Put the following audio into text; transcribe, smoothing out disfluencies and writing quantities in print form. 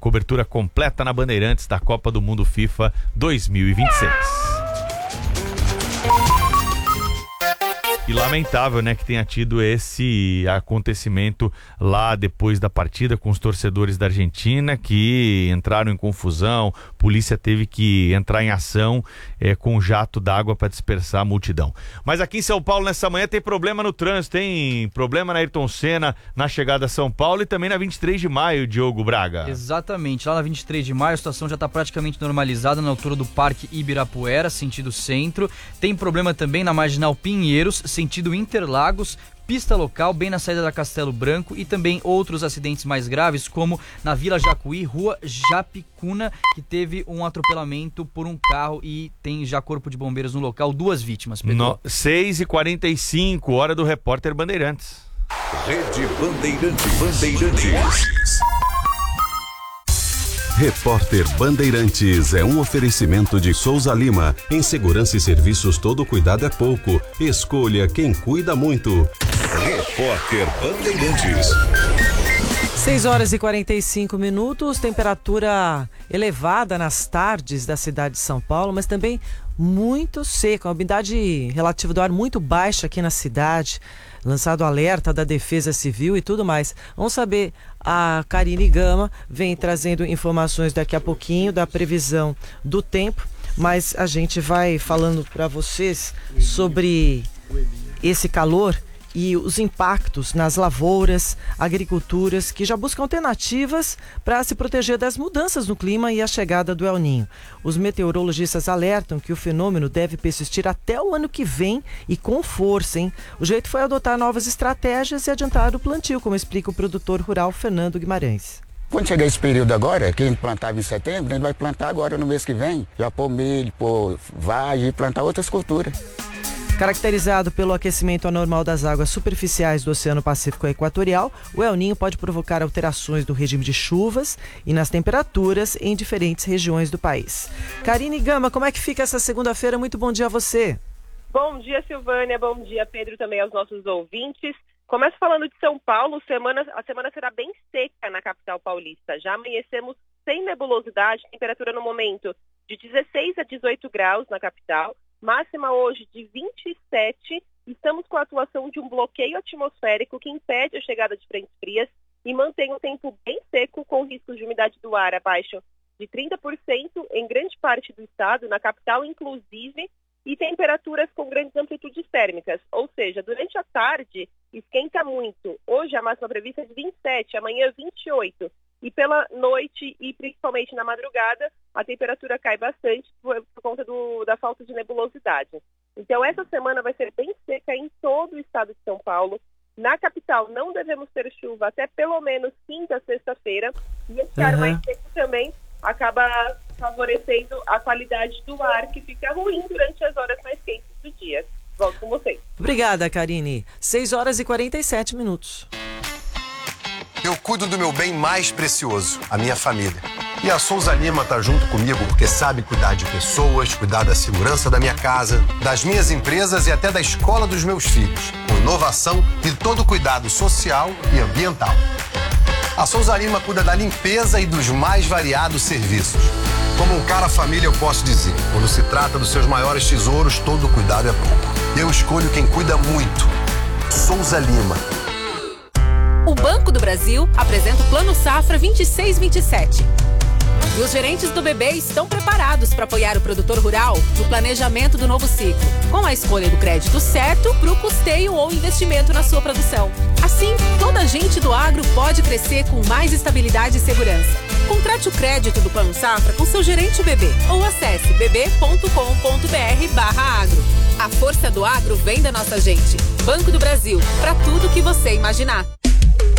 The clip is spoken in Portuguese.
Cobertura completa na Bandeirantes da Copa do Mundo FIFA 2026. E lamentável, né, que tenha tido esse acontecimento lá depois da partida com os torcedores da Argentina que entraram em confusão. Polícia teve que entrar em ação com um jato d'água para dispersar a multidão. Mas aqui em São Paulo nessa manhã tem problema no trânsito, tem problema na Ayrton Senna na chegada a São Paulo e também na 23 de maio, Diogo Braga. Exatamente, lá na 23 de maio a situação já está praticamente normalizada na altura do Parque Ibirapuera, sentido centro. Tem problema também na Marginal Pinheiros, sentido Interlagos, pista local, bem na saída da Castelo Branco, e também outros acidentes mais graves, como na Vila Jacuí, Rua Japicuna, que teve um atropelamento por um carro e tem já corpo de bombeiros no local, 2 vítimas. 6h45, hora do repórter Bandeirantes. Rede Bandeirantes. Repórter Bandeirantes é um oferecimento de Souza Lima. Em segurança e serviços, todo cuidado é pouco. Escolha quem cuida muito. Repórter Bandeirantes. 6h45, temperatura elevada nas tardes da cidade de São Paulo, mas também muito seca, a umidade relativa do ar muito baixa aqui na cidade. Lançado alerta da Defesa Civil e tudo mais. Vamos saber, a Karine Gama vem trazendo informações daqui a pouquinho da previsão do tempo, mas a gente vai falando para vocês sobre esse calor e os impactos nas lavouras, agriculturas que já buscam alternativas para se proteger das mudanças no clima e a chegada do El Niño. Os meteorologistas alertam que o fenômeno deve persistir até o ano que vem e com força, hein? O jeito foi adotar novas estratégias e adiantar o plantio, como explica o produtor rural Fernando Guimarães. Quando chegar esse período agora, que a gente plantava em setembro, a gente vai plantar agora no mês que vem, já pôr milho, pôr vagem e plantar outras culturas. Caracterizado pelo aquecimento anormal das águas superficiais do Oceano Pacífico Equatorial, o El Niño pode provocar alterações no regime de chuvas e nas temperaturas em diferentes regiões do país. Karine Gama, como é que fica essa segunda-feira? Muito bom dia a você. Bom dia, Silvânia. Bom dia, Pedro, também aos nossos ouvintes. Começo falando de São Paulo. A semana será bem seca na capital paulista. Já amanhecemos sem nebulosidade, temperatura no momento de 16 a 18 graus na capital. Máxima hoje de 27, estamos com a atuação de um bloqueio atmosférico que impede a chegada de frentes frias e mantém o tempo bem seco, com riscos de umidade do ar abaixo de 30% em grande parte do estado, na capital inclusive, e temperaturas com grandes amplitudes térmicas, ou seja, durante a tarde esquenta muito. Hoje a máxima prevista é de 27, amanhã 28. E pela noite e principalmente na madrugada, a temperatura cai bastante por conta da falta de nebulosidade. Então essa semana vai ser bem seca em todo o estado de São Paulo. Na capital não devemos ter chuva até pelo menos quinta, sexta-feira. E esse ar mais seco também acaba favorecendo a qualidade do ar, que fica ruim durante as horas mais quentes do dia. Volto com vocês. Obrigada, Karine. 6h47. Eu cuido do meu bem mais precioso, a minha família. E a Souza Lima tá junto comigo porque sabe cuidar de pessoas, cuidar da segurança da minha casa, das minhas empresas e até da escola dos meus filhos, com inovação e todo cuidado social e ambiental. A Souza Lima cuida da limpeza e dos mais variados serviços. Como um cara família, eu posso dizer, quando se trata dos seus maiores tesouros, todo cuidado é pouco. Eu escolho quem cuida muito. Souza Lima. O Banco do Brasil apresenta o Plano Safra 26-27. E os gerentes do BB estão preparados para apoiar o produtor rural no planejamento do novo ciclo, com a escolha do crédito certo para o custeio ou investimento na sua produção. Assim, toda a gente do agro pode crescer com mais estabilidade e segurança. Contrate o crédito do Plano Safra com seu gerente BB ou acesse bb.com.br/agro. A força do agro vem da nossa gente. Banco do Brasil, para tudo que você imaginar.